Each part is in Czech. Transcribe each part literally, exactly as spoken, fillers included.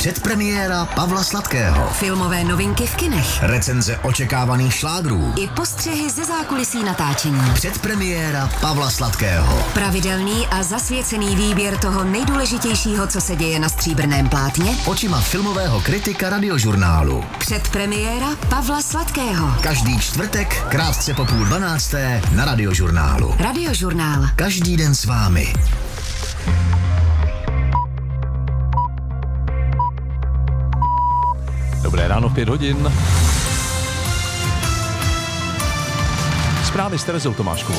Předpremiéra Pavla Sladkého. Filmové novinky v kinech. Recenze očekávaných šlágrů. I postřehy ze zákulisí natáčení. Předpremiéra Pavla Sladkého. Pravidelný a zasvěcený výběr toho nejdůležitějšího, co se děje na stříbrném plátně. Očima filmového kritika Radiožurnálu. Předpremiéra Pavla Sladkého. Každý čtvrtek, krátce po půl dvanácté na Radiožurnálu. Radiožurnál. Každý den s vámi. Dobré ráno, pět hodin. Zprávy s Terezou Tomáškovou.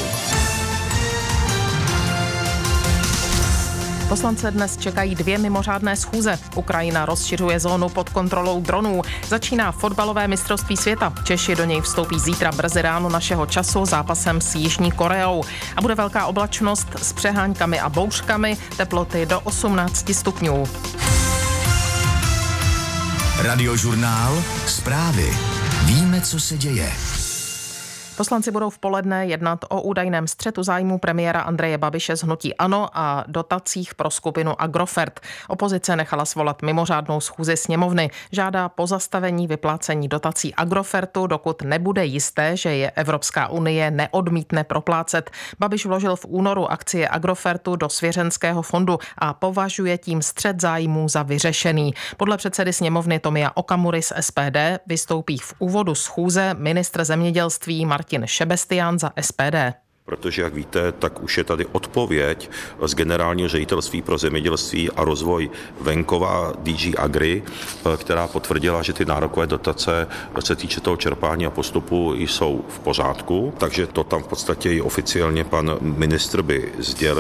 Poslance dnes čekají dvě mimořádné schůze. Ukrajina rozšiřuje zónu pod kontrolou dronů. Začíná fotbalové mistrovství světa. Češi do něj vstoupí zítra brzy ráno našeho času zápasem s Jižní Koreou. A bude velká oblačnost s přeháňkami a bouřkami, teploty do osmnáct stupňů. Radiožurnál. Zprávy. Víme, co se děje. Poslanci budou v poledne jednat o údajném střetu zájmů premiéra Andreje Babiše z hnutí ANO a dotacích pro skupinu Agrofert. Opozice nechala svolat mimořádnou schůzi sněmovny. Žádá pozastavení vyplácení dotací Agrofertu, dokud nebude jisté, že je Evropská unie neodmítne proplácet. Babiš vložil v únoru akcie Agrofertu do svěřenského fondu a považuje tím střet zájmů za vyřešený. Podle předsedy sněmovny Tomia Okamury z S P D vystoupí v úvodu schůze ministr zemědělství Martin Šebestián za S P D. Protože, jak víte, tak už je tady odpověď z Generálního ředitelství pro zemědělství a rozvoj venkova D G Agri, která potvrdila, že ty nárokové dotace, co se týče toho čerpání a postupu, jsou v pořádku. Takže to tam v podstatě i oficiálně pan ministr by sdělil.